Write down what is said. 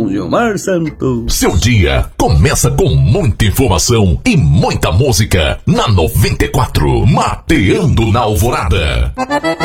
com Gilmar Santos. Seu dia começa com muita informação e muita música na 94, Mateando na Alvorada.